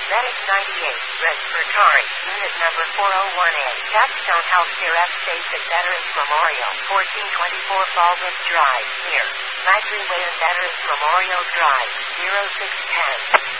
Medic 98, Red for Kari, Unit Number 401A. Capstone Healthcare F States at Veterans Memorial, 1424 Fallbrook Drive, near Nitrate Way and Veterans Memorial Drive, 0610.